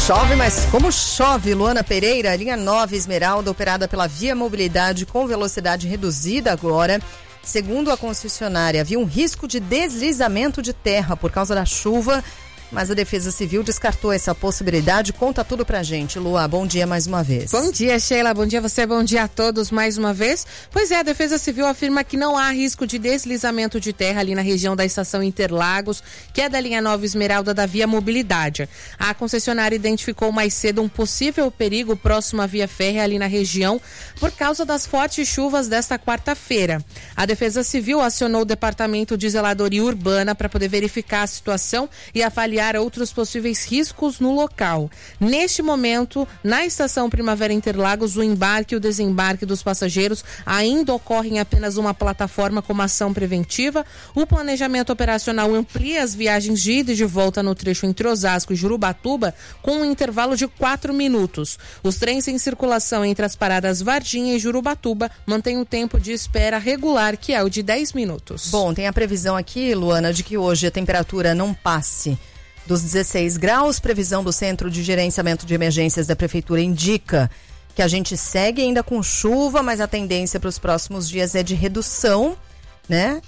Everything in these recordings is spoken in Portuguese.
Chove, mas como chove, Luana Pereira, linha 9 Esmeralda, operada pela Via Mobilidade com velocidade reduzida agora. Segundo a concessionária, havia um risco de deslizamento de terra por causa da chuva, mas a Defesa Civil descartou essa possibilidade. Conta tudo pra gente, Lua. Bom dia mais uma vez. Bom dia, Sheila. Bom dia a você, bom dia a todos mais uma vez. Pois é, a Defesa Civil afirma que não há risco de deslizamento de terra ali na região da estação Interlagos, que é da linha 9 Esmeralda da Via Mobilidade. A concessionária identificou mais cedo um possível perigo próximo à via férrea ali na região por causa das fortes chuvas desta quarta-feira. A Defesa Civil acionou o Departamento de Zeladoria Urbana para poder verificar a situação e avaliar outros possíveis riscos no local. Neste momento, na estação Primavera Interlagos, o embarque e o desembarque dos passageiros ainda ocorrem em apenas uma plataforma como ação preventiva. O planejamento operacional amplia as viagens de ida e de volta no trecho entre Osasco e Jurubatuba com um intervalo de 4 minutos. Os trens em circulação entre as paradas Varginha e Jurubatuba mantêm o tempo de espera regular, que é o de 10 minutos. Bom, tem a previsão aqui, Luana, de que hoje a temperatura não passe dos 16 graus. Previsão do Centro de Gerenciamento de Emergências da Prefeitura indica que a gente segue ainda com chuva, mas a tendência para os próximos dias é de redução, né?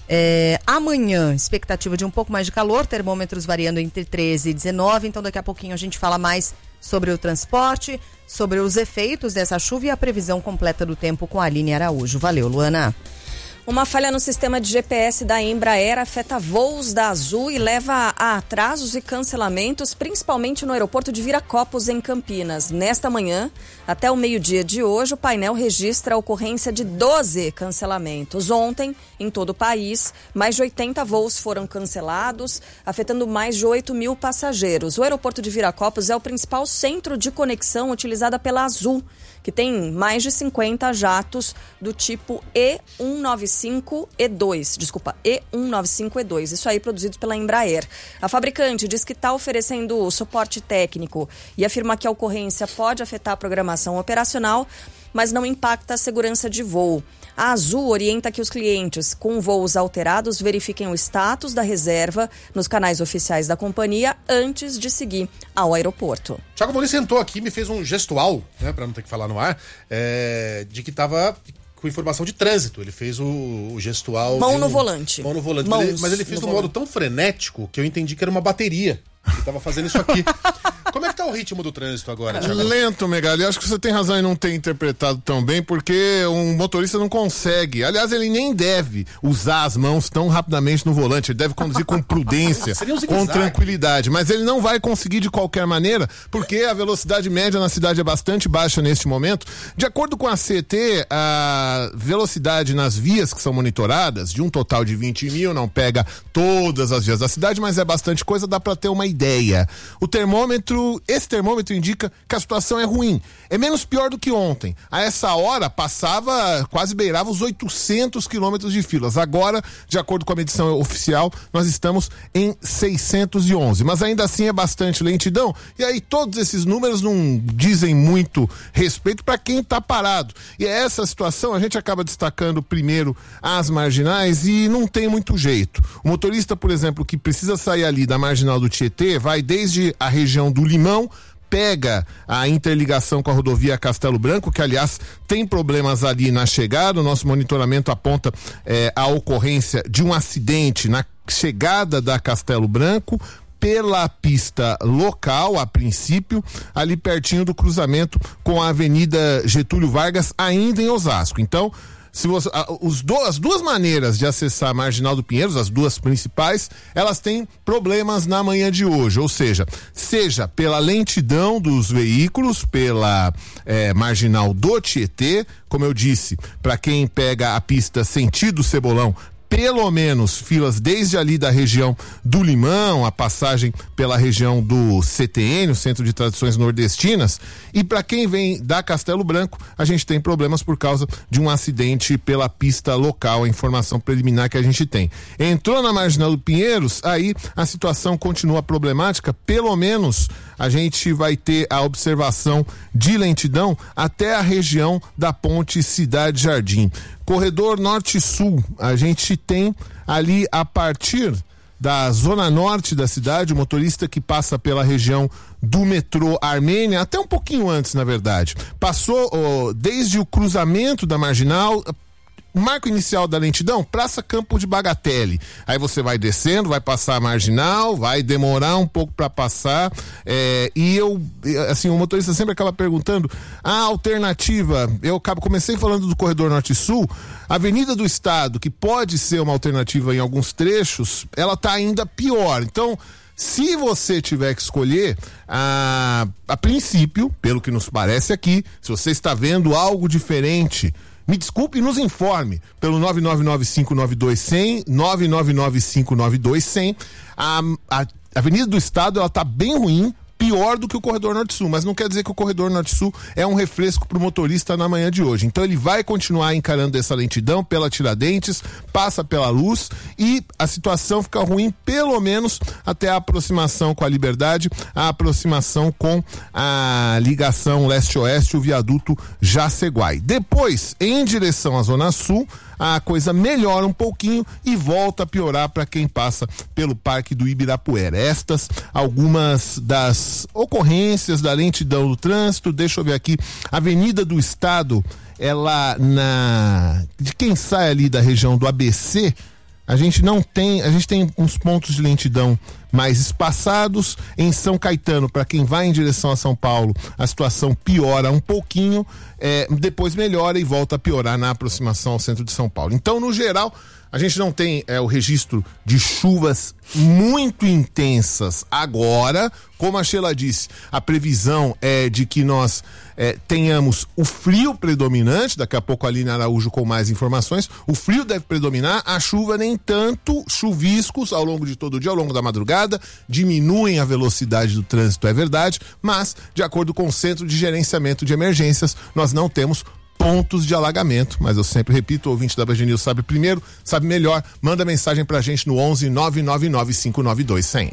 Amanhã, expectativa de um pouco mais de calor, termômetros variando entre 13 e 19, então daqui a pouquinho a gente fala mais sobre o transporte, sobre os efeitos dessa chuva e a previsão completa do tempo com a Aline Araújo. Valeu, Luana. Uma falha no sistema de GPS da Embraer afeta voos da Azul e leva a atrasos e cancelamentos, principalmente no aeroporto de Viracopos, em Campinas. Nesta manhã, até o meio-dia de hoje, o painel registra a ocorrência de 12 cancelamentos. Ontem, em todo o país, mais de 80 voos foram cancelados, afetando mais de 8 mil passageiros. O aeroporto de Viracopos é o principal centro de conexão utilizada pela Azul, que tem mais de 50 jatos do tipo E195E2. Isso aí, produzidos pela Embraer. A fabricante diz que está oferecendo suporte técnico e afirma que a ocorrência pode afetar a programação operacional, mas não impacta a segurança de voo. A Azul orienta que os clientes com voos alterados verifiquem o status da reserva nos canais oficiais da companhia antes de seguir ao aeroporto. Thiago Muniz sentou aqui e me fez um gestual, né, para não ter que falar no ar, de que estava com informação de trânsito. Ele fez o gestual... Mão no volante. Mão no volante. Mãos mas ele fez de um volante. modo tão frenético que eu entendi que era uma bateria que estava fazendo isso aqui. Como é que tá o ritmo do trânsito agora, Thiago? Lento, Megali. Acho que você tem razão em não ter interpretado tão bem, porque um motorista não consegue. Aliás, ele nem deve usar as mãos tão rapidamente no volante. Ele deve conduzir com prudência, com tranquilidade. Mas ele não vai conseguir de qualquer maneira, porque a velocidade média na cidade é bastante baixa neste momento. De acordo com a CET, a velocidade nas vias que são monitoradas, de um total de 20 mil, não pega todas as vias da cidade, mas é bastante coisa, dá para ter uma ideia. Esse termômetro indica que a situação é ruim. É menos pior do que ontem. A essa hora quase beirava os 800 quilômetros de filas. Agora, de acordo com a medição oficial, nós estamos em 611. Mas ainda assim é bastante lentidão. E aí todos esses números não dizem muito respeito para quem está parado. E essa situação a gente acaba destacando primeiro as marginais e não tem muito jeito. O motorista, por exemplo, que precisa sair ali da marginal do Tietê, vai desde a região do Limão, pega a interligação com a rodovia Castelo Branco, que aliás tem problemas ali na chegada. O nosso monitoramento aponta a ocorrência de um acidente na chegada da Castelo Branco pela pista local, a princípio, ali pertinho do cruzamento com a Avenida Getúlio Vargas, ainda em Osasco. Então, as duas maneiras de acessar a Marginal do Pinheiros, as duas principais, elas têm problemas na manhã de hoje, ou seja pela lentidão dos veículos, pela Marginal do Tietê, como eu disse, para quem pega a pista sentido Cebolão, pelo menos filas desde ali da região do Limão, a passagem pela região do CTN, o Centro de Tradições Nordestinas, e para quem vem da Castelo Branco, a gente tem problemas por causa de um acidente pela pista local, a informação preliminar que a gente tem. Entrou na Marginal do Pinheiros, aí a situação continua problemática, pelo menos a gente vai ter a observação de lentidão até a região da Ponte Cidade Jardim. Corredor Norte-Sul, a gente tem ali a partir da zona norte da cidade, o motorista que passa pela região do metrô Armênia, até um pouquinho antes, na verdade. Passou desde o cruzamento da Marginal, marco inicial da lentidão, Praça Campo de Bagatelle. Aí você vai descendo, vai passar a Marginal, vai demorar um pouco para passar. O motorista sempre acaba perguntando a alternativa. Comecei falando do corredor Norte-Sul. A Avenida do Estado, que pode ser uma alternativa em alguns trechos, ela tá ainda pior. Então, se você tiver que escolher, a princípio, pelo que nos parece aqui, se você está vendo algo diferente, me desculpe e nos informe pelo 9995921000, 9995921000. A Avenida do Estado, ela tá bem ruim, pior do que o corredor Norte-Sul, mas não quer dizer que o corredor Norte-Sul é um refresco para o motorista na manhã de hoje. Então ele vai continuar encarando essa lentidão pela Tiradentes, passa pela Luz e a situação fica ruim pelo menos até a aproximação com a Liberdade, a aproximação com a ligação leste-oeste, o viaduto Jaceguai. Depois, em direção à Zona Sul, a coisa melhora um pouquinho e volta a piorar para quem passa pelo Parque do Ibirapuera. Estas algumas das ocorrências da lentidão do trânsito. Deixa eu ver aqui, Avenida do Estado, de quem sai ali da região do ABC, a gente tem uns pontos de lentidão mais espaçados. Em São Caetano, para quem vai em direção a São Paulo, a situação piora um pouquinho, depois melhora e volta a piorar na aproximação ao centro de São Paulo. Então, no geral, a gente não tem o registro de chuvas muito intensas agora. Como a Sheila disse, a previsão é de que nós tenhamos o frio predominante. Daqui a pouco a Aline Araújo com mais informações. O frio deve predominar, a chuva nem tanto, chuviscos ao longo de todo o dia, ao longo da madrugada, diminuem a velocidade do trânsito, é verdade, mas de acordo com o Centro de Gerenciamento de Emergências, nós não temos pontos de alagamento, mas eu sempre repito, o ouvinte da Band News sabe primeiro, sabe melhor, manda mensagem pra gente no 11 999 592 100.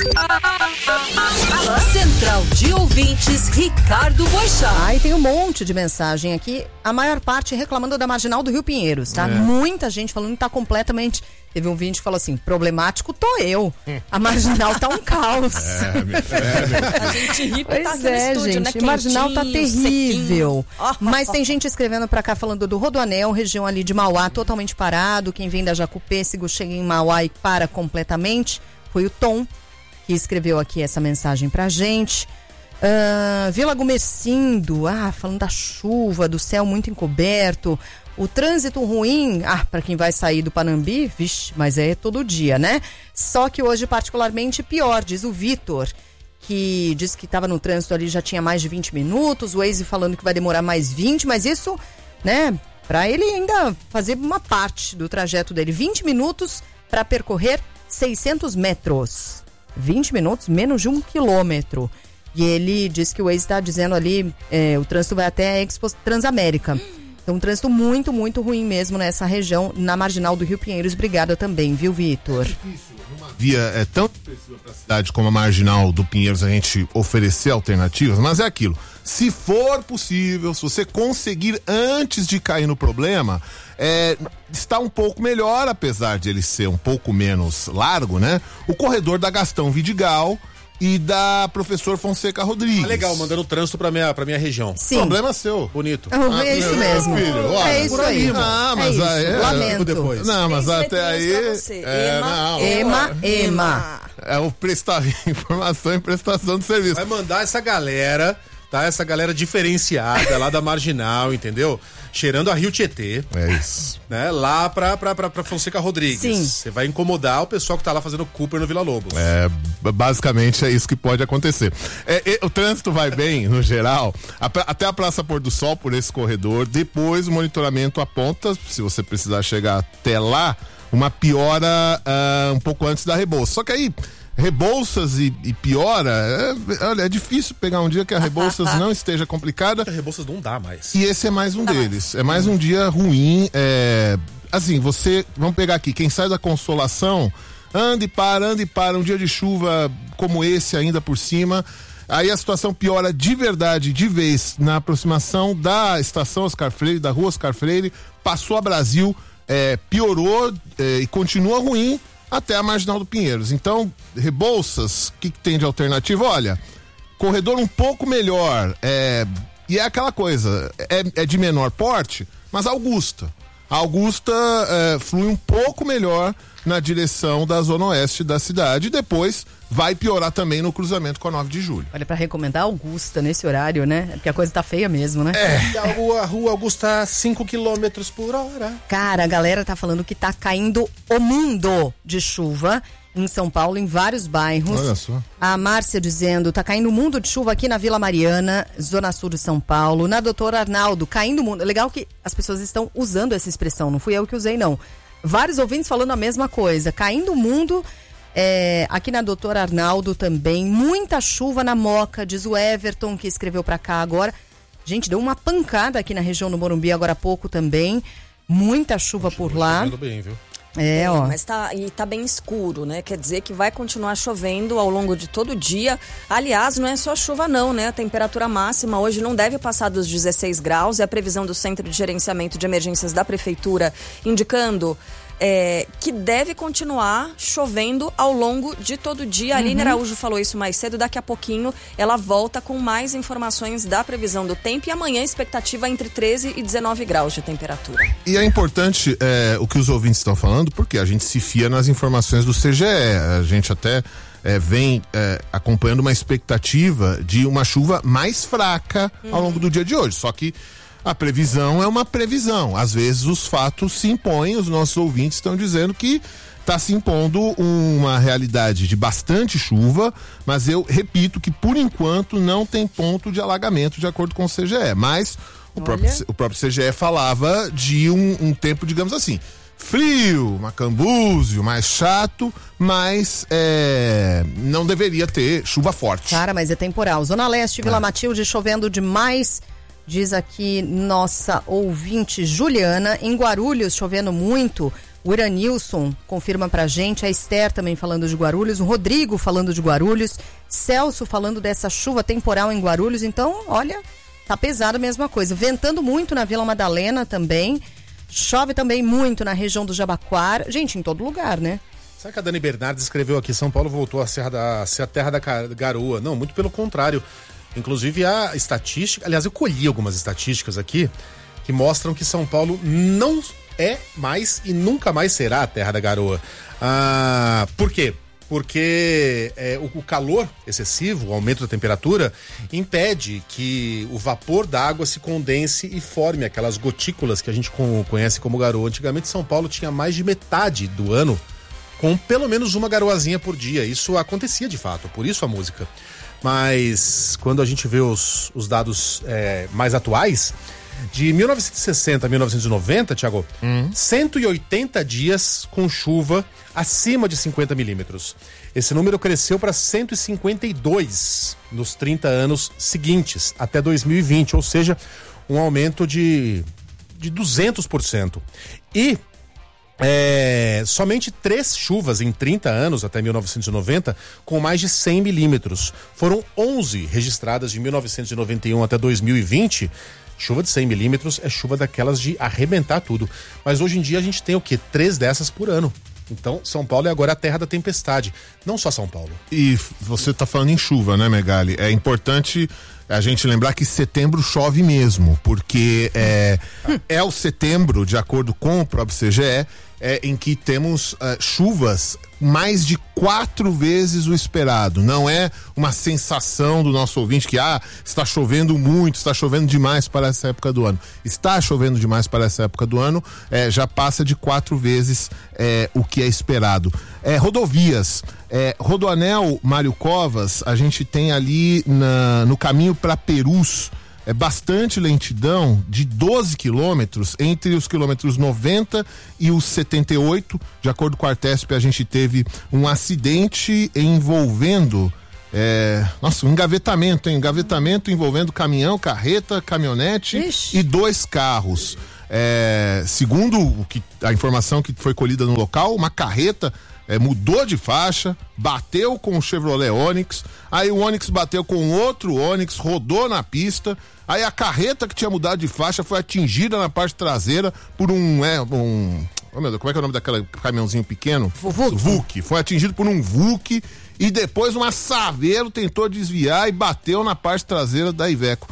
Central de Ouvintes, Ricardo Boixá. E tem um monte de mensagem aqui, a maior parte reclamando da Marginal do Rio Pinheiros, tá? Muita gente falando que tá completamente... Teve um ouvinte que falou assim, problemático tô eu. A Marginal tá um caos. A gente ri porque tá no estúdio, gente, né? A Marginal tá terrível. Sequinho. Mas tem gente escrevendo pra cá falando do Rodoanel, região ali de Mauá, totalmente parado. Quem vem da Jacupêssego chega em Mauá e para completamente. Foi o Tom que escreveu aqui essa mensagem pra gente. Vila Gumecindo, falando da chuva, do céu muito encoberto. O trânsito ruim, para quem vai sair do Panambi, vixe, mas é todo dia, né? Só que hoje particularmente pior, diz o Vitor, que disse que estava no trânsito ali já tinha mais de 20 minutos, o Waze falando que vai demorar mais 20, mas isso, né, para ele ainda fazer uma parte do trajeto dele, 20 minutos para percorrer 600 metros. 20 minutos, menos de 1 quilômetro. E ele disse que o Waze está dizendo ali, o trânsito vai até a Expo Transamérica. Então, um trânsito muito, muito ruim mesmo nessa região, na Marginal do Rio Pinheiros. Obrigada também, viu, Vitor? Uma via tão específica para a cidade como a Marginal do Pinheiros, a gente oferecer alternativas, mas é aquilo. Se for possível, se você conseguir antes de cair no problema, está um pouco melhor, apesar de ele ser um pouco menos largo, né? O corredor da Gastão Vidigal e da Professor Fonseca Rodrigues. Legal, mandando o trânsito pra minha região. Sim. Problema seu. Bonito. É isso mesmo. Filho, olha, é isso aí. Mas aí, lamento. Depois. Não, mas até aí... Ema. É o informação e prestação de serviço. Vai mandar essa galera, tá? Essa galera diferenciada lá da Marginal, entendeu? Cheirando a Rio Tietê. É isso. Né? Lá pra Fonseca Rodrigues. Sim. Você vai incomodar o pessoal que tá lá fazendo Cooper no Vila Lobos. Basicamente é isso que pode acontecer. O trânsito vai bem, no geral, até a Praça Pôr do Sol, por esse corredor. Depois o monitoramento aponta, se você precisar chegar até lá, uma piora um pouco antes da Rebouça. Só que aí, Rebouças e piora, olha, é difícil pegar um dia que a Rebouças não esteja complicada. A Rebouças não dá mais. E esse é mais um deles. É mais um dia ruim. Assim, vamos pegar aqui, quem sai da Consolação, anda e para, um dia de chuva como esse ainda por cima. Aí a situação piora de verdade, de vez, na aproximação da estação Oscar Freire, da rua Oscar Freire, passou a Brasil, piorou e continua ruim até a Marginal do Pinheiros. Então, Rebouças, o que tem de alternativa? Olha, corredor um pouco melhor, e é aquela coisa, é de menor porte, mas a Augusta flui um pouco melhor na direção da zona oeste da cidade, e depois vai piorar também no cruzamento com a 9 de julho. Olha, pra recomendar a Augusta nesse horário, né? Porque a coisa tá feia mesmo, né? E a rua Augusta 5 km por hora. Cara, a galera tá falando que tá caindo o mundo de chuva em São Paulo, em vários bairros. Olha só. A Márcia dizendo, tá caindo o mundo de chuva aqui na Vila Mariana, zona sul de São Paulo. Na Doutor Arnaldo, caindo o mundo. Legal que as pessoas estão usando essa expressão, não fui eu que usei, não. Vários ouvintes falando a mesma coisa. Caindo o mundo, aqui na Doutor Arnaldo também. Muita chuva na Moca, diz o Everton, que escreveu pra cá agora. Gente, deu uma pancada aqui na região do Morumbi agora há pouco também. Muita chuva por lá. Tá bem, viu? Ó. Mas tá bem escuro, né? Quer dizer que vai continuar chovendo ao longo de todo o dia. Aliás, não é só chuva não, né? A temperatura máxima hoje não deve passar dos 16 graus. É a previsão do Centro de Gerenciamento de Emergências da Prefeitura, indicando que deve continuar chovendo ao longo de todo o dia. A Aline Araújo falou isso mais cedo. Daqui a pouquinho ela volta com mais informações da previsão do tempo. E amanhã a expectativa é entre 13 e 19 graus de temperatura. E é importante o que os ouvintes estão falando, porque a gente se fia nas informações do CGE. A gente até vem acompanhando uma expectativa de uma chuva mais fraca ao longo do dia de hoje. Só que a previsão é uma previsão. Às vezes os fatos se impõem, os nossos ouvintes estão dizendo que está se impondo uma realidade de bastante chuva, mas eu repito que por enquanto não tem ponto de alagamento de acordo com o CGE. Mas o próprio CGE falava de um tempo, digamos assim, frio, macambúzio, mais chato, mas não deveria ter chuva forte. Cara, mas é temporal. Zona Leste, Vila Matilde, chovendo demais. Diz aqui nossa ouvinte Juliana. Em Guarulhos, chovendo muito. O Iranilson confirma pra gente. A Esther também falando de Guarulhos. O Rodrigo falando de Guarulhos. Celso falando dessa chuva temporal em Guarulhos. Então, olha, tá pesado a mesma coisa. Ventando muito na Vila Madalena também. Chove também muito na região do Jabaquara. Gente, em todo lugar, né? Sabe que a Dani Bernardes escreveu aqui, São Paulo voltou a ser a terra da garoa. Não, muito pelo contrário. Inclusive a estatística, aliás, eu colhi algumas estatísticas aqui que mostram que São Paulo não é mais e nunca mais será a terra da garoa. Por quê? Porque o calor excessivo, o aumento da temperatura, impede que o vapor da água se condense e forme aquelas gotículas que a gente conhece como garoa. Antigamente São Paulo tinha mais de metade do ano com pelo menos uma garoazinha por dia. Isso acontecia de fato, por isso a música. Mas quando a gente vê os dados mais atuais, de 1960 a 1990, Thiago, 180 dias com chuva acima de 50 milímetros. Esse número cresceu para 152 nos 30 anos seguintes, até 2020, ou seja, um aumento de 200%. E somente 3 chuvas em 30 anos, até 1990, com mais de 100 milímetros. Foram 11 registradas de 1991 até 2020. Chuva de 100 milímetros é chuva daquelas de arrebentar tudo. Mas hoje em dia a gente tem o quê? 3 dessas por ano. Então, São Paulo é agora a terra da tempestade. Não só São Paulo. E você tá falando em chuva, né, Megali? É importante a gente lembrar que setembro chove mesmo, porque é o setembro, de acordo com o próprio CGE, em que temos chuvas mais de 4 vezes o esperado. Não é uma sensação do nosso ouvinte que está chovendo muito, está chovendo demais para essa época do ano. Está chovendo demais para essa época do ano, já passa de 4 vezes o que é esperado. Rodovias, Rodoanel Mário Covas, a gente tem ali no caminho para Perus, bastante lentidão de 12 quilômetros entre os quilômetros 90 e os 78. De acordo com a Artesp, a gente teve um acidente envolvendo um engavetamento envolvendo caminhão, carreta, caminhonete. Ixi. E 2 carros. Segundo a informação que foi colhida no local, uma carreta mudou de faixa, bateu com o Chevrolet Onix, aí o Onix bateu com outro Onix, rodou na pista, aí a carreta que tinha mudado de faixa foi atingida na parte traseira por Oh, meu Deus, como é que é o nome daquele caminhãozinho pequeno? VUC. Foi atingido por um VUC e depois um Saveiro tentou desviar e bateu na parte traseira da Iveco.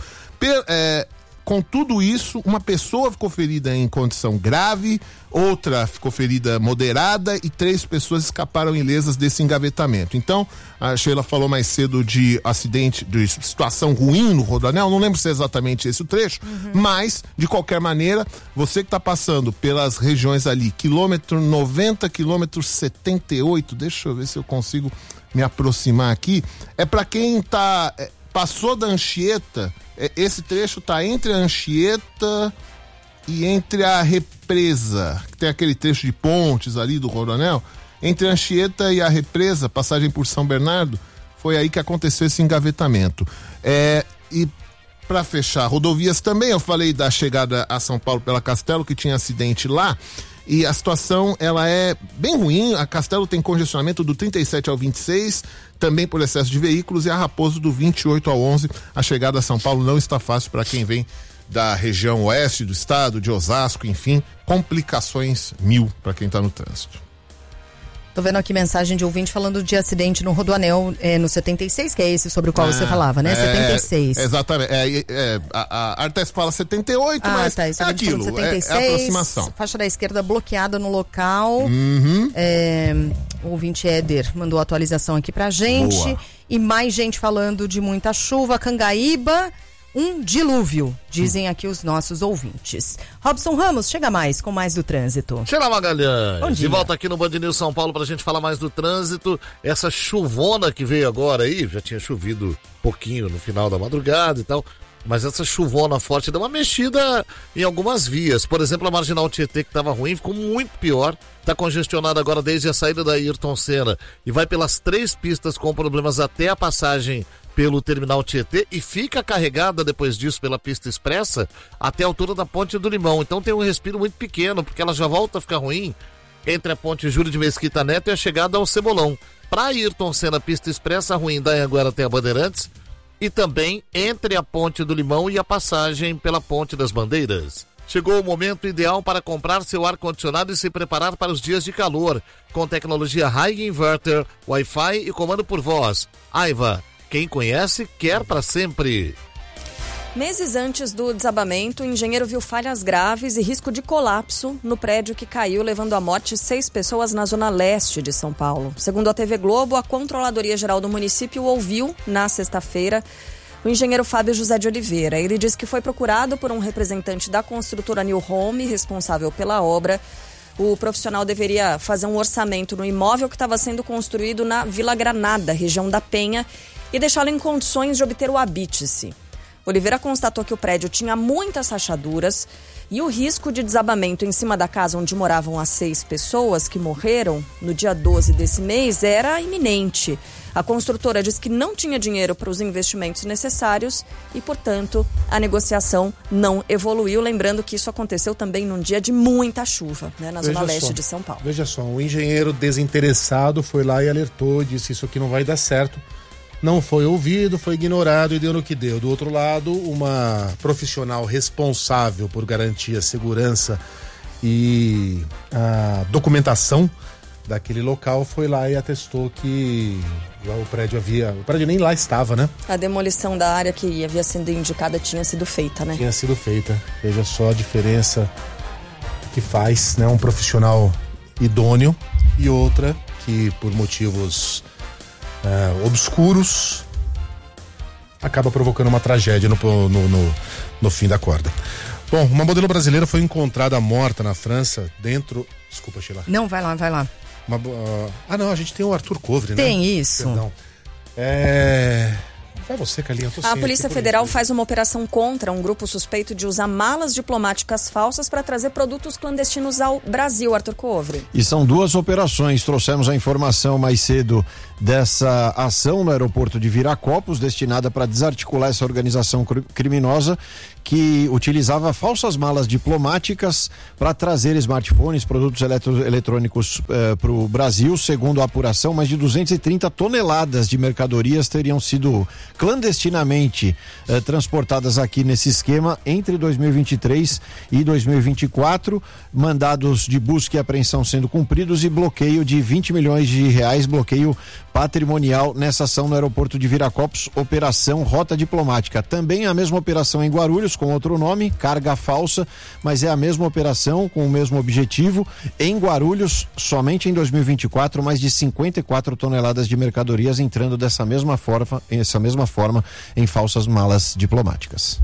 Com tudo isso, uma pessoa ficou ferida em condição grave, outra ficou ferida moderada e 3 pessoas escaparam ilesas desse engavetamento. Então, a Sheila falou mais cedo de acidente, de situação ruim no Rodoanel, não lembro se é exatamente esse o trecho, mas, de qualquer maneira, você que está passando pelas regiões ali, quilômetro 90, quilômetro 78, deixa eu ver se eu consigo me aproximar aqui, é para quem passou da Anchieta. Esse trecho tá entre a Anchieta e entre a Represa, que tem aquele trecho de pontes ali do Rodoanel. Entre a Anchieta e a Represa, passagem por São Bernardo, foi aí que aconteceu esse engavetamento. E para fechar, rodovias também, eu falei da chegada a São Paulo pela Castelo, que tinha acidente lá, e a situação ela é bem ruim. A Castelo tem congestionamento do 37 ao 26, também por excesso de veículos, e a Raposo do 28 ao 11. A chegada a São Paulo não está fácil para quem vem da região oeste do estado, de Osasco, enfim, complicações 1000 para quem está no trânsito. Tô vendo aqui mensagem de ouvinte falando de acidente no Rodoanel, no 76, que é esse sobre o qual você falava, né? 76. Exatamente. A Artes fala 78, mas isso é aquilo, 76, é a aproximação. Faixa da esquerda bloqueada no local. O ouvinte Éder mandou atualização aqui pra gente. Boa. E mais gente falando de muita chuva. Cangaíba, um dilúvio, dizem aqui os nossos ouvintes. Robson Ramos, chega mais com mais do trânsito. Sheila Magalhães, bom dia. De volta aqui no Band News São Paulo pra gente falar mais do trânsito. Essa chuvona que veio agora aí, já tinha chovido pouquinho no final da madrugada e tal, mas essa chuvona forte deu uma mexida em algumas vias. Por exemplo, a Marginal Tietê, que estava ruim, ficou muito pior. Está congestionada agora desde a saída da Ayrton Senna e vai pelas 3 pistas com problemas até a passagem pelo Terminal Tietê e fica carregada depois disso pela pista expressa até a altura da Ponte do Limão. Então tem um respiro muito pequeno, porque ela já volta a ficar ruim entre a Ponte Júlio de Mesquita Neto e a chegada ao Cebolão. Para Ayrton Senna, pista expressa ruim da Anhanguera até a Bandeirantes, e também entre a Ponte do Limão e a passagem pela Ponte das Bandeiras. Chegou o momento ideal para comprar seu ar-condicionado e se preparar para os dias de calor, com tecnologia High Inverter, Wi-Fi e comando por voz. Aiva, quem conhece, quer para sempre. Meses antes do desabamento, o engenheiro viu falhas graves e risco de colapso no prédio que caiu, levando à morte 6 pessoas na zona leste de São Paulo. Segundo a TV Globo, a Controladoria Geral do município ouviu, na sexta-feira, o engenheiro Fábio José de Oliveira. Ele disse que foi procurado por um representante da construtora New Home, responsável pela obra. O profissional deveria fazer um orçamento no imóvel que estava sendo construído na Vila Granada, região da Penha, e deixá-lo em condições de obter o habite-se. Oliveira constatou que o prédio tinha muitas rachaduras e o risco de desabamento em cima da casa onde moravam as 6 pessoas que morreram no dia 12 desse mês era iminente. A construtora disse que não tinha dinheiro para os investimentos necessários e, portanto, a negociação não evoluiu. Lembrando que isso aconteceu também num dia de muita chuva, né, na zona leste de São Paulo. Veja só, o engenheiro desinteressado foi lá e alertou, disse isso aqui não vai dar certo. Não foi ouvido, foi ignorado e deu no que deu. Do outro lado, uma profissional responsável por garantir a segurança e a documentação daquele local foi lá e atestou que o prédio nem lá estava, né? A demolição da área que havia sido indicada tinha sido feita, né? Tinha sido feita. Veja só a diferença que faz, né? Um profissional idôneo e outra que por motivos obscuros acaba provocando uma tragédia no fim da corda. Bom, uma modelo brasileira foi encontrada morta na França dentro... Desculpa, Sheila. Não, vai lá. Não, a gente tem o Arthur Covre, né? Tem isso. Perdão. Vai você, Calinha. A Polícia Federal faz uma operação contra um grupo suspeito de usar malas diplomáticas falsas para trazer produtos clandestinos ao Brasil, Arthur Covre. E são 2 operações. Trouxemos a informação mais cedo dessa ação no aeroporto de Viracopos, destinada para desarticular essa organização criminosa que utilizava falsas malas diplomáticas para trazer smartphones, produtos eletrônicos para o Brasil. Segundo a apuração, mais de 230 toneladas de mercadorias teriam sido clandestinamente transportadas aqui nesse esquema entre 2023 e 2024. Mandados de busca e apreensão sendo cumpridos e bloqueio de 20 milhões de reais, bloqueio patrimonial nessa ação no aeroporto de Viracopos, Operação Rota Diplomática. Também a mesma operação em Guarulhos, com outro nome, carga falsa, mas é a mesma operação com o mesmo objetivo. Em Guarulhos, somente em 2024, mais de 54 toneladas de mercadorias entrando dessa mesma forma em falsas malas diplomáticas.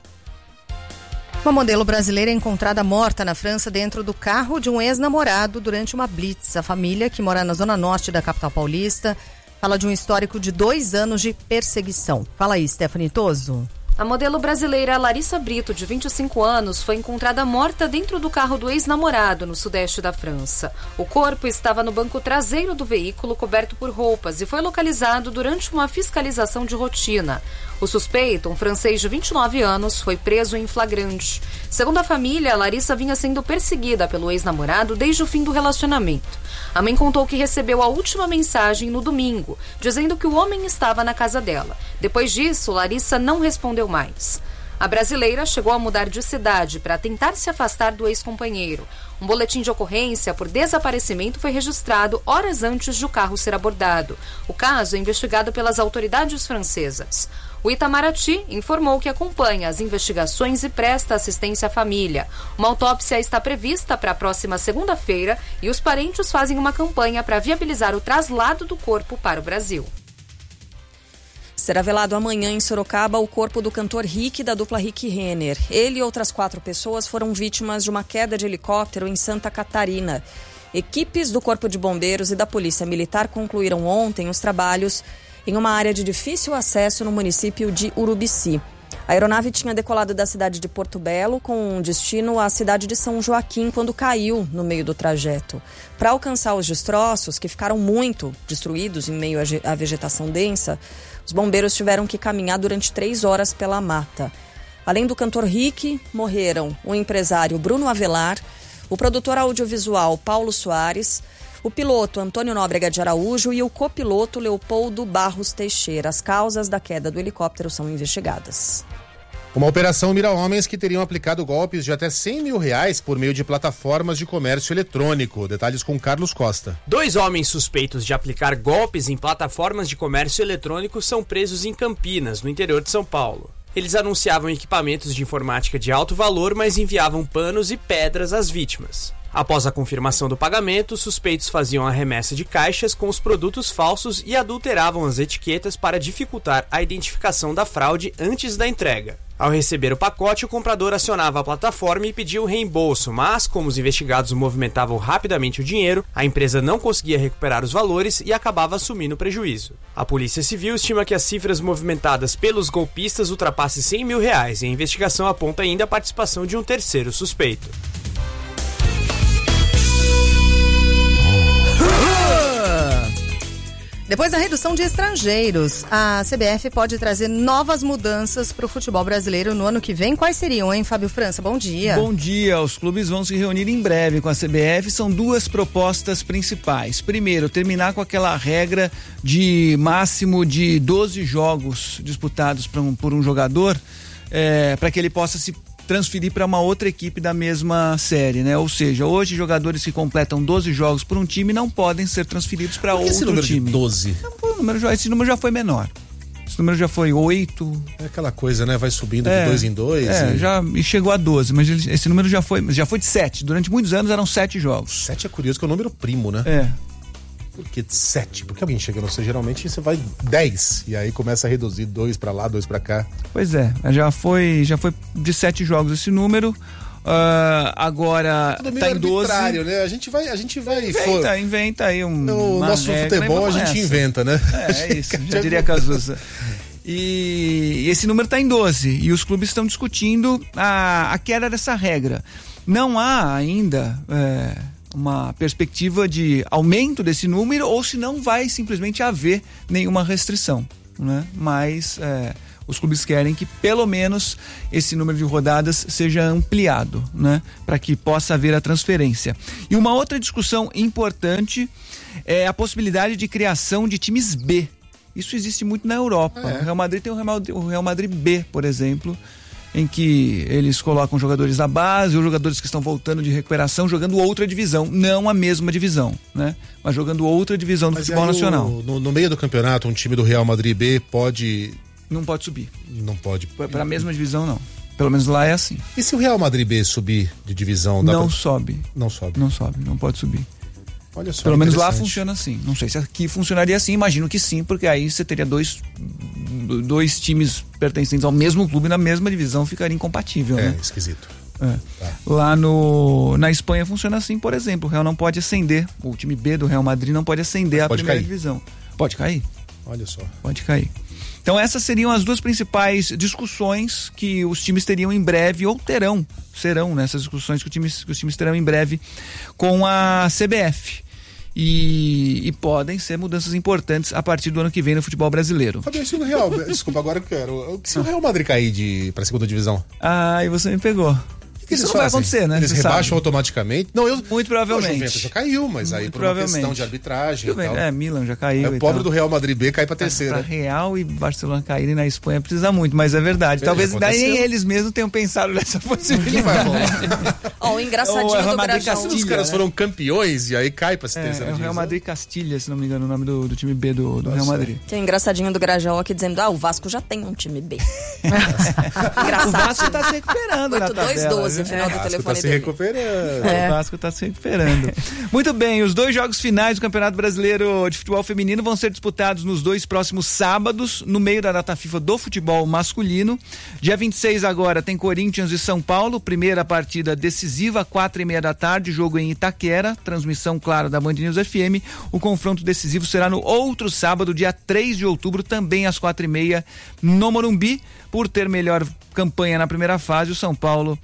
Uma modelo brasileira é encontrada morta na França dentro do carro de um ex-namorado durante uma blitz. A família, que mora na zona norte da capital paulista, fala de um histórico de 2 anos de perseguição. Fala aí, Stephanie Toso. A modelo brasileira Larissa Brito, de 25 anos, foi encontrada morta dentro do carro do ex-namorado no sudeste da França. O corpo estava no banco traseiro do veículo, coberto por roupas, e foi localizado durante uma fiscalização de rotina. O suspeito, um francês de 29 anos, foi preso em flagrante. Segundo a família, Larissa vinha sendo perseguida pelo ex-namorado desde o fim do relacionamento. A mãe contou que recebeu a última mensagem no domingo, dizendo que o homem estava na casa dela. Depois disso, Larissa não respondeu mais. A brasileira chegou a mudar de cidade para tentar se afastar do ex-companheiro. Um boletim de ocorrência por desaparecimento foi registrado horas antes de o carro ser abordado. O caso é investigado pelas autoridades francesas. O Itamaraty informou que acompanha as investigações e presta assistência à família. Uma autópsia está prevista para a próxima segunda-feira e os parentes fazem uma campanha para viabilizar o traslado do corpo para o Brasil. Será velado amanhã em Sorocaba o corpo do cantor Rick, da dupla Rick Renner. Ele e outras 4 pessoas foram vítimas de uma queda de helicóptero em Santa Catarina. Equipes do Corpo de Bombeiros e da Polícia Militar concluíram ontem os trabalhos em uma área de difícil acesso no município de Urubici. A aeronave tinha decolado da cidade de Porto Belo com destino à cidade de São Joaquim quando caiu no meio do trajeto. Para alcançar os destroços, que ficaram muito destruídos em meio à vegetação densa, os bombeiros tiveram que caminhar durante 3 horas pela mata. Além do cantor Rick, morreram o empresário Bruno Avelar, o produtor audiovisual Paulo Soares, o piloto Antônio Nóbrega de Araújo e o copiloto Leopoldo Barros Teixeira. As causas da queda do helicóptero são investigadas. Uma operação mira homens que teriam aplicado golpes de até R$100 mil por meio de plataformas de comércio eletrônico. Detalhes com Carlos Costa. 2 homens suspeitos de aplicar golpes em plataformas de comércio eletrônico são presos em Campinas, no interior de São Paulo. Eles anunciavam equipamentos de informática de alto valor, mas enviavam panos e pedras às vítimas. Após a confirmação do pagamento, os suspeitos faziam a remessa de caixas com os produtos falsos e adulteravam as etiquetas para dificultar a identificação da fraude antes da entrega. Ao receber o pacote, o comprador acionava a plataforma e pedia o reembolso, mas, como os investigados movimentavam rapidamente o dinheiro, a empresa não conseguia recuperar os valores e acabava assumindo o prejuízo. A Polícia Civil estima que as cifras movimentadas pelos golpistas ultrapassem R$100 mil e a investigação aponta ainda a participação de um terceiro suspeito. Depois da redução de estrangeiros, a CBF pode trazer novas mudanças para o futebol brasileiro no ano que vem. Quais seriam, hein, Fábio França? Bom dia. Bom dia. Os clubes vão se reunir em breve com a CBF. São 2 propostas principais. Primeiro, terminar com aquela regra de máximo de 12 jogos disputados por um jogador, para que ele possa se transferir para uma outra equipe da mesma série, né? Ou seja, hoje jogadores que completam 12 jogos por um time não podem ser transferidos para outro esse número time. De 12? Esse número já foi menor. Esse número já foi 8. É aquela coisa, né? Vai subindo de 2 em 2. E chegou a 12, mas esse número já foi de 7. Durante muitos anos eram 7 jogos. 7 é curioso, que é o número primo, né? Por que 7? Porque alguém chega, não sei, geralmente você vai 10 e aí começa a reduzir 2 pra lá, 2 pra cá. Pois é, já foi de 7 jogos esse número. Agora tudo tá em 12. Né? A gente vai inventa aí no nosso futebol a gente inventa, né? É isso, já diria Cazuza. E esse número tá em 12 e os clubes estão discutindo a queda dessa regra. Não há ainda uma perspectiva de aumento desse número ou se não vai simplesmente haver nenhuma restrição, né? Mas os clubes querem que pelo menos esse número de rodadas seja ampliado, né? Para que possa haver a transferência. E uma outra discussão importante é a possibilidade de criação de times B. Isso existe muito na Europa. O Real Madrid tem o Real Madrid B, por exemplo, em que eles colocam jogadores da base ou jogadores que estão voltando de recuperação jogando outra divisão, não a mesma divisão, né? Mas jogando outra divisão do futebol nacional. No meio do campeonato, um time do Real Madrid B pode... Não pode subir. Não pode. Para a mesma divisão, não. Pelo menos lá é assim. E se o Real Madrid B subir de divisão? Sobe. Não sobe. Não sobe, não pode subir. Olha só, pelo menos lá funciona assim. Não sei se aqui funcionaria assim, imagino que sim, porque aí você teria dois times pertencentes ao mesmo clube na mesma divisão, ficaria incompatível, né? Esquisito. Tá. Lá na Espanha funciona assim, por exemplo, o Real não pode ascender, o time B do Real Madrid não pode ascender à primeira divisão. Pode cair. Olha só. Pode cair. Então essas seriam as duas principais discussões que os times teriam em breve, ou serão nessas discussões que os times terão em breve com a CBF. E podem ser mudanças importantes a partir do ano que vem no futebol brasileiro. Fabio, se o Real, desculpa, agora eu quero. Se o Real Madrid cair pra segunda divisão? E você me pegou. Isso não vai acontecer, né? Eles rebaixam automaticamente? Não, muito provavelmente. O Juventus já caiu, mas aí por uma questão de arbitragem e tal. Milan já caiu. O pobre do Real Madrid B cai pra terceira. Pra Real e Barcelona caírem na Espanha precisa muito, mas é verdade. Talvez nem eles mesmos tenham pensado nessa possibilidade. O engraçadinho do Grajaú. Os caras foram campeões e aí cai pra terceira divisão. É o Real Madrid Castilha, se não me engano, o nome do time B do Real Madrid. Que é engraçadinho do Grajaú aqui dizendo, o Vasco já tem um time B. Engraçado. O Vasco tá se recuperando na tabela. 8212, final do telefone. Se recuperando. O Vasco está se recuperando. Muito bem, os 2 jogos finais do Campeonato Brasileiro de Futebol Feminino vão ser disputados nos 2 próximos sábados, no meio da data FIFA do futebol masculino. Dia 26 agora tem Corinthians e São Paulo, primeira partida decisiva, 4:30 da tarde, jogo em Itaquera, transmissão, claro, da Band News FM. O confronto decisivo será no outro sábado, dia 3 de outubro, também às 4:30, no Morumbi. Por ter melhor campanha na primeira fase, o São Paulo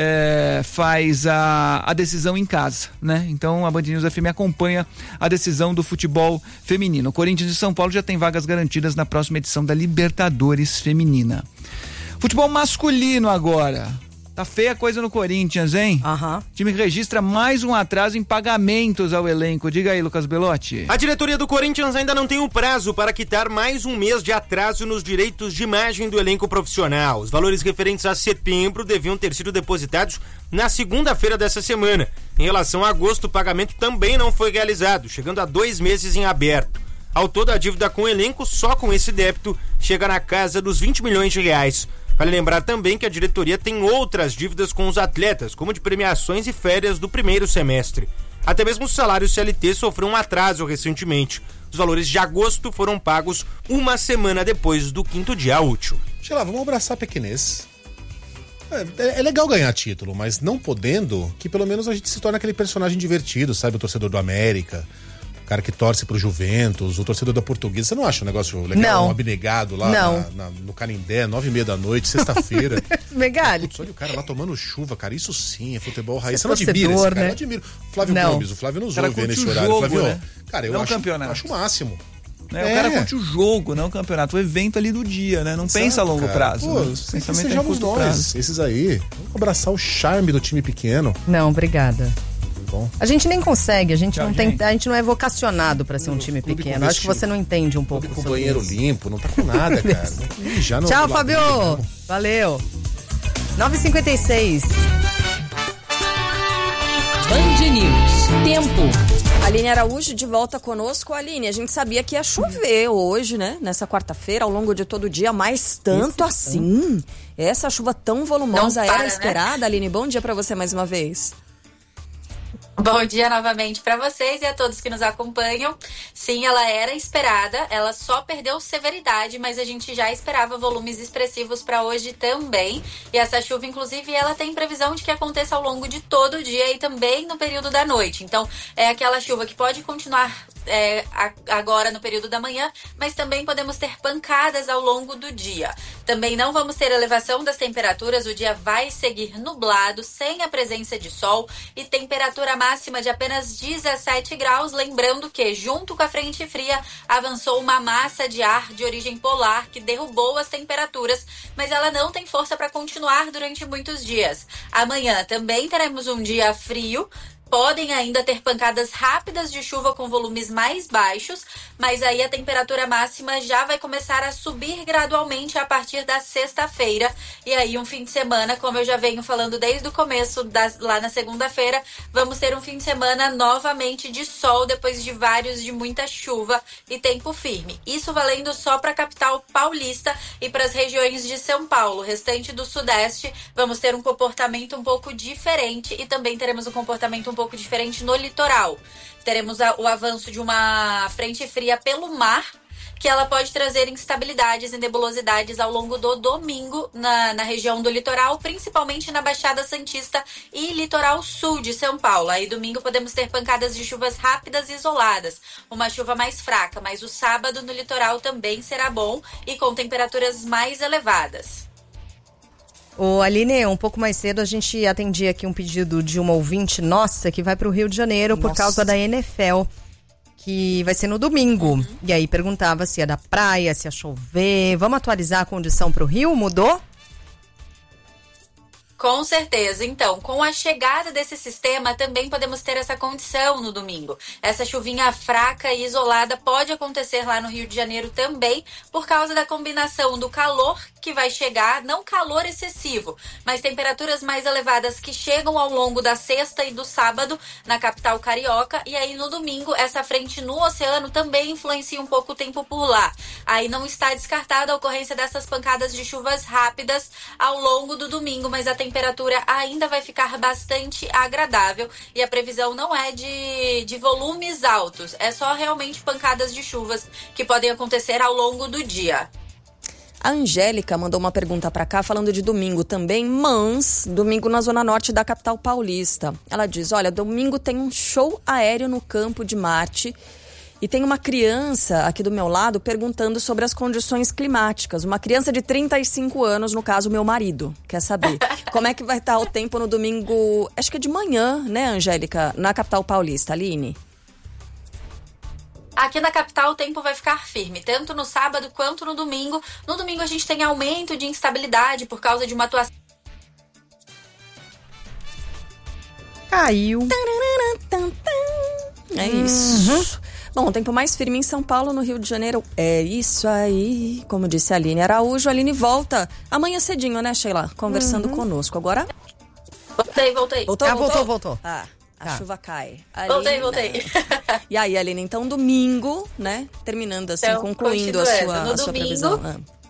faz a decisão em casa, né? Então a Band News FM acompanha a decisão do futebol feminino. O Corinthians e São Paulo já tem vagas garantidas na próxima edição da Libertadores Feminina. Futebol masculino agora. Tá feia a coisa no Corinthians, hein? O time registra mais um atraso em pagamentos ao elenco. Diga aí, Lucas Belotti. A diretoria do Corinthians ainda não tem um prazo para quitar mais um mês de atraso nos direitos de imagem do elenco profissional. Os valores referentes a setembro deviam ter sido depositados na segunda-feira dessa semana. Em relação a agosto, o pagamento também não foi realizado, chegando a 2 meses em aberto. Ao todo, a dívida com o elenco, só com esse débito, chega na casa dos 20 milhões de reais. Vale lembrar também que a diretoria tem outras dívidas com os atletas, como de premiações e férias do primeiro semestre. Até mesmo o salário CLT sofreu um atraso recentemente. Os valores de agosto foram pagos uma semana depois do 5º dia útil. Sei lá, vamos abraçar a pequenez. É legal ganhar título, mas não podendo, que pelo menos a gente se torna aquele personagem divertido, sabe? O torcedor do América, o cara que torce pro Juventus, o torcedor da Portuguesa. Você não acha um negócio legal? Não. Um abnegado lá no Canindé, 9:30 da noite, sexta-feira. Megali. Putz, olha o cara lá tomando chuva, cara. Isso sim é futebol raiz. Você não admira esse cara? né? Eu admiro. Flávio Gomes, o Flávio nos ouve nesse horário. Jogo, Flávio, né? cara, eu acho o máximo. Né? O cara curte o jogo, não o campeonato, o evento ali do dia, né? Não pensa a longo prazo. Pô, né? Pensamento sejamos nós, prazo. Esses aí. Vamos abraçar o charme do time pequeno. Não, obrigada. Bom. A gente nem consegue, a gente não é vocacionado pra ser um time pequeno. Acho que você não entende um pouco com sobre banheiro isso. limpo, não tá com nada, cara. Já não Tchau, Fabio. Valeu. 9h56. Band News. Tempo. Aline Araújo de volta conosco. Aline, a gente sabia que ia chover hoje, né? Nessa quarta-feira, ao longo de todo o dia, mas tanto assim. Essa chuva tão volumosa era esperada, né? Aline, bom dia pra você mais uma vez. Bom dia novamente para vocês e a todos que nos acompanham. Sim, ela era esperada, ela só perdeu severidade, mas a gente já esperava volumes expressivos para hoje também. E essa chuva, inclusive, ela tem previsão de que aconteça ao longo de todo o dia e também no período da noite. Então, é aquela chuva que pode continuar agora no período da manhã, mas também podemos ter pancadas ao longo do dia. Também não vamos ter elevação das temperaturas, o dia vai seguir nublado, sem a presença de sol, e temperatura máxima máxima de apenas 17 graus, lembrando que, junto com a frente fria, avançou uma massa de ar de origem polar que derrubou as temperaturas, mas ela não tem força para continuar durante muitos dias. Amanhã também teremos um dia frio. Podem ainda ter pancadas rápidas de chuva com volumes mais baixos, mas aí a temperatura máxima já vai começar a subir gradualmente a partir da sexta-feira. E aí um fim de semana, como eu já venho falando desde o começo, lá na segunda-feira, vamos ter um fim de semana novamente de sol, depois de vários de muita chuva e tempo firme. Isso valendo só para a capital paulista e para as regiões de São Paulo. O restante do sudeste, vamos ter um comportamento um pouco diferente e também teremos um comportamento um pouco diferente no litoral. Teremos o avanço de uma frente fria pelo mar, que ela pode trazer instabilidades e nebulosidades ao longo do domingo na região do litoral, principalmente na Baixada Santista e litoral sul de São Paulo. Aí domingo podemos ter pancadas de chuvas rápidas e isoladas, uma chuva mais fraca, mas o sábado no litoral também será bom e com temperaturas mais elevadas. Ô Aline, um pouco mais cedo a gente atendia aqui um pedido de uma ouvinte nossa que vai para o Rio de Janeiro por causa da NFL, que vai ser no domingo. E aí perguntava se é da praia, se ia chover. Vamos atualizar a condição para o Rio? Mudou? Com certeza. Então, com a chegada desse sistema, também podemos ter essa condição no domingo. Essa chuvinha fraca e isolada pode acontecer lá no Rio de Janeiro também, por causa da combinação do calor que vai chegar, não calor excessivo, mas temperaturas mais elevadas que chegam ao longo da sexta e do sábado na capital carioca. E aí no domingo, essa frente no oceano também influencia um pouco o tempo por lá. Aí não está descartada a ocorrência dessas pancadas de chuvas rápidas ao longo do domingo, mas a temperatura ainda vai ficar bastante agradável e a previsão não é de volumes altos, é só realmente pancadas de chuvas que podem acontecer ao longo do dia. A Angélica mandou uma pergunta para cá falando de domingo também, mas domingo na zona norte da capital paulista. Ela diz, olha, domingo tem um show aéreo no Campo de Marte e tem uma criança aqui do meu lado perguntando sobre as condições climáticas. Uma criança de 35 anos, no caso, meu marido, quer saber como é que vai estar o tempo no domingo, acho que é de manhã, né, Angélica, na capital paulista, Aline? Aqui na capital o tempo vai ficar firme, tanto no sábado quanto no domingo. No domingo a gente tem aumento de instabilidade por causa de uma atuação. Caiu. É isso. Bom, o tempo mais firme em São Paulo, no Rio de Janeiro. É isso aí. Como disse a Aline Araújo, a Aline volta amanhã cedinho, né, Sheila? Conversando conosco. Agora? Voltei. Voltou. A chuva cai. Aline, voltei. E aí, Aline, então domingo, né? Terminando assim, então, concluindo a sua previsão.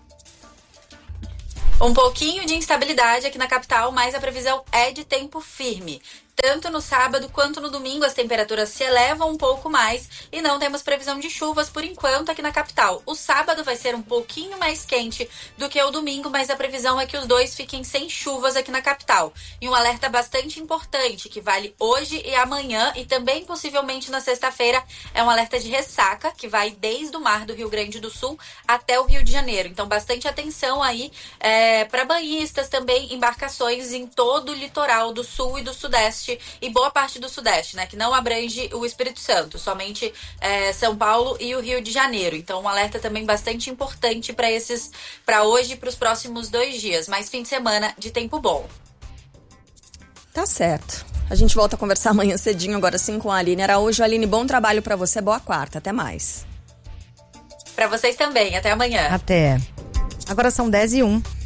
Um pouquinho de instabilidade aqui na capital, mas a previsão é de tempo firme. Tanto no sábado quanto no domingo as temperaturas se elevam um pouco mais e não temos previsão de chuvas por enquanto aqui na capital. O sábado vai ser um pouquinho mais quente do que o domingo, mas a previsão é que os dois fiquem sem chuvas aqui na capital. E um alerta bastante importante que vale hoje e amanhã e também possivelmente na sexta-feira é um alerta de ressaca que vai desde o mar do Rio Grande do Sul até o Rio de Janeiro. Então bastante atenção aí para banhistas também, embarcações em todo o litoral do sul e do sudeste e boa parte do sudeste, né, que não abrange o Espírito Santo, somente São Paulo e o Rio de Janeiro. Então um alerta também bastante importante para hoje e para os próximos 2 dias, mais fim de semana de tempo bom. Tá certo. A gente volta a conversar amanhã cedinho, agora sim, com a Aline Araújo. Aline, bom trabalho para você, boa quarta, até mais. Para vocês também, até amanhã. Até. Agora são 10h01.